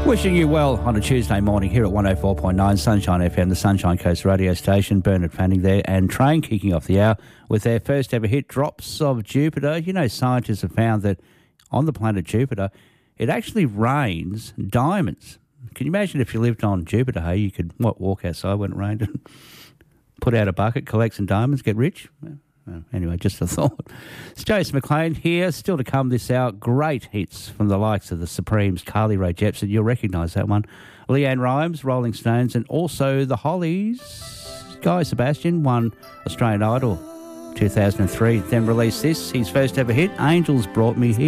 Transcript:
Wishing you well on a Tuesday morning here at 104.9 Sunshine FM, the Sunshine Coast radio station. Bernard Fanning there, and Train kicking off the hour with their first ever hit, Drops of Jupiter. You know, scientists have found that on the planet Jupiter, it actually rains diamonds. Can you imagine if you lived on Jupiter, hey, you could walk outside when it rained and put out a bucket, collect some diamonds, get rich? Anyway, just a thought. It's Jason McLean here, still to come this hour. Great hits from the likes of the Supremes, Carly Rae Jepsen, you'll recognise that one, Leanne Rimes, Rolling Stones, and also the Hollies. Guy Sebastian won Australian Idol 2003, then released this, his first ever hit, Angels Brought Me Here.